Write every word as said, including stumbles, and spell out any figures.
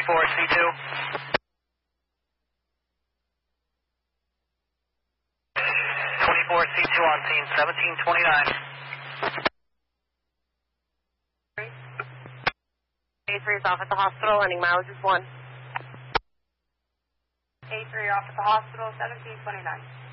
twenty-four C two. twenty-four C two on scene, seventeen twenty-nine. A three is off at the hospital, ending mileage is one. A three off at the hospital, seventeen twenty-nine.